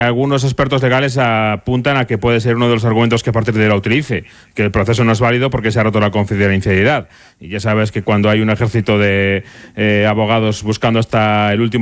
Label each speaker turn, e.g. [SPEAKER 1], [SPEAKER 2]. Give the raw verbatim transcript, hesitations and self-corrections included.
[SPEAKER 1] Algunos expertos legales apuntan a que puede ser uno de los argumentos que a partir de ahora utilice, que el proceso no es válido porque se ha roto la confidencialidad. Y ya sabes que cuando hay un ejército de eh, abogados buscando hasta el último